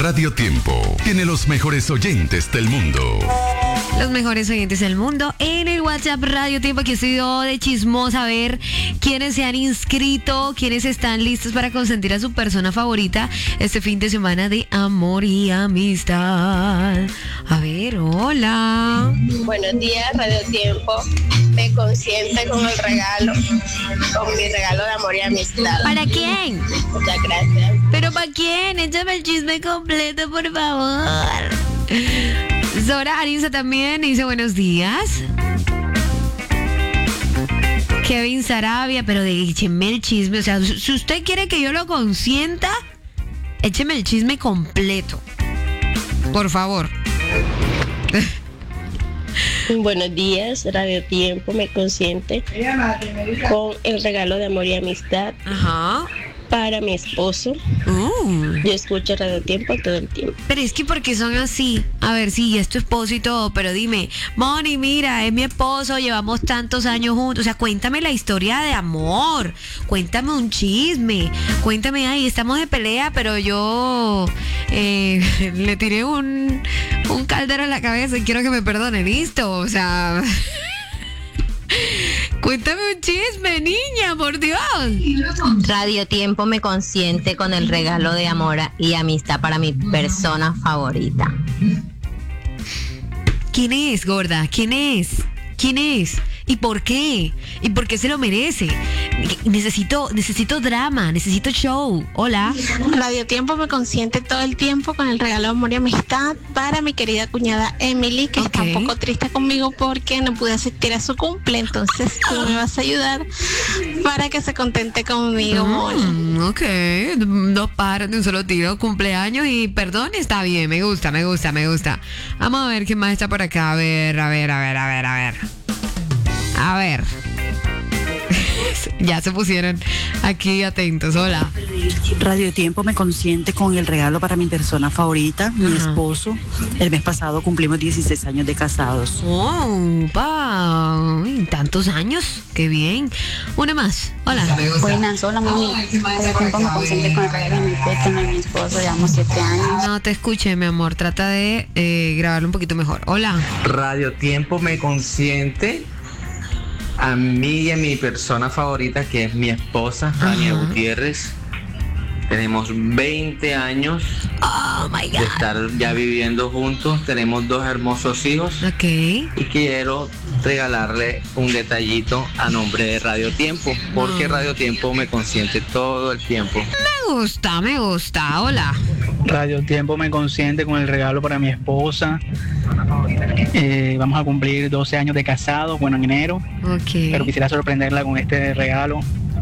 Radio Tiempo tiene los mejores oyentes del mundo. Los mejores oyentes del mundo en el WhatsApp Radio Tiempo. Aquí estoy yo de chismosa a ver quiénes se han inscrito, quiénes están listos para consentir a su persona favorita este fin de semana de amor y amistad. A ver, hola. Buenos días, Radio Tiempo. Me consiente con el regalo, con mi regalo de amor y amistad. ¿Para quién? Muchas gracias. ¿Pero para quién? Échame el chisme completo, por favor. Zora Arisa también dice buenos días. Kevin Sarabia, pero écheme el chisme. O sea, si usted quiere que yo lo consienta, écheme el chisme completo. Por favor. Buenos días, Radio Tiempo. Me consiente con el regalo de amor y amistad. Ajá. Para mi esposo. Yo escucho Radio Tiempo todo el tiempo. Pero es que porque son así. A ver, sí, es tu esposo y todo, pero dime, Moni, mira, es mi esposo, llevamos tantos años juntos. O sea, cuéntame la historia de amor. Cuéntame un chisme. Cuéntame, ay, estamos de pelea, pero yo le tiré un caldero en la cabeza y quiero que me perdone. Listo, o sea... Cuéntame un chisme, niña, por Dios. Radio Tiempo me consiente con el regalo de amor y amistad para mi persona favorita. ¿Quién es, gorda? ¿Quién es? ¿Quién es? ¿Y por qué? ¿Y por qué se lo merece? Necesito drama, necesito show. Hola. Radio Tiempo me consiente todo el tiempo con el regalo de amor y amistad para mi querida cuñada Emily, que está un poco triste conmigo porque no pude asistir a su cumple. Entonces tú me vas a ayudar para que se contente conmigo, Moni. Ok, no paran de un solo tiro. Cumpleaños y perdón, está bien, me gusta. Vamos a ver quién más está por acá. A ver. A ver. Ya se pusieron aquí atentos. Hola. Radio Tiempo me consiente con el regalo para mi persona favorita, mi esposo. El mes pasado cumplimos 16 años de casados. Oh, tantos años. Qué bien. Una más. Hola. Buenas, hola, mami. Radio Tiempo me consiente con el regalo de mi pequeño y mi esposo. Llevamos 7 años. No te escuché, mi amor. Trata de grabarlo un poquito mejor. Hola. Radio Tiempo me consiente a mí y a mi persona favorita, que es mi esposa, Rania Gutiérrez. Tenemos 20 años de estar ya viviendo juntos. Tenemos 2 hermosos hijos. Ok. Y quiero regalarle un detallito a nombre de Radio Tiempo, porque Radio Tiempo me consiente todo el tiempo. Me gusta. Hola. Radio Tiempo me consiente con el regalo para mi esposa. Vamos a cumplir 12 años de casados, en enero. Okay. Pero quisiera sorprenderla con este regalo.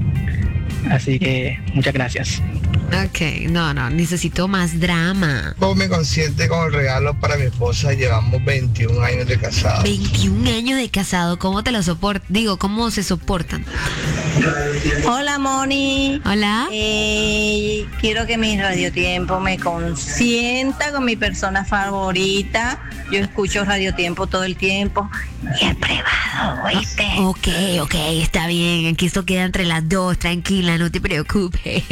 Así que muchas gracias. Ok, no, necesito más drama. Me consiente con el regalo para mi esposa. Llevamos 21 años de casado. 21 años de casado, ¿cómo te lo soportas? Digo, ¿cómo se soportan? Hola, Moni. Hola. Quiero que mi Radio Tiempo me consienta con mi persona favorita. Yo escucho Radio Tiempo todo el tiempo. Y el privado, ¿oíste? Ok, está bien. Aquí esto queda entre las dos, tranquila, no te preocupes.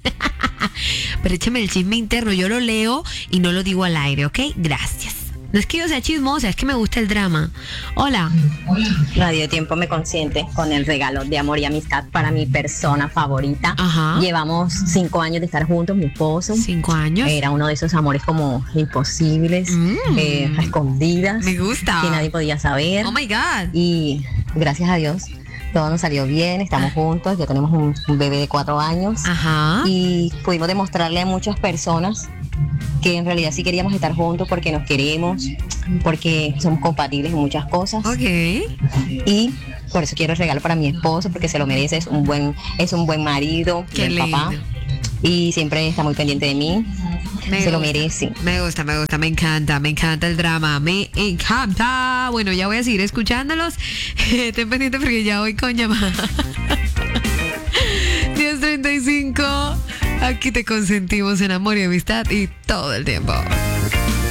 Pero échame el chisme interno, yo lo leo y no lo digo al aire, ¿ok? Gracias. No es que yo sea chismosa, es que me gusta el drama. Hola. Radio Tiempo me consiente con el regalo de amor y amistad para mi persona favorita. Ajá. Llevamos 5 años de estar juntos, mi esposo. 5 años. Era uno de esos amores como imposibles, a escondidas. Me gusta. Que nadie podía saber. Oh my God. Y gracias a Dios, todo nos salió bien, estamos juntos, ya tenemos un bebé de 4 años. Ajá. Y pudimos demostrarle a muchas personas que en realidad sí queríamos estar juntos porque nos queremos, porque somos compatibles en muchas cosas. Ok. Y por eso quiero el regalo para mi esposo, porque se lo merece, es un buen marido, Qué buen lindo. papá. Y siempre está muy pendiente de mí. Lo merece. Me gusta, me encanta el drama, me encanta. Bueno, ya voy a seguir escuchándolos. Ten pendiente porque ya voy con llamada. 10:35. Aquí te consentimos en amor y amistad y todo el tiempo.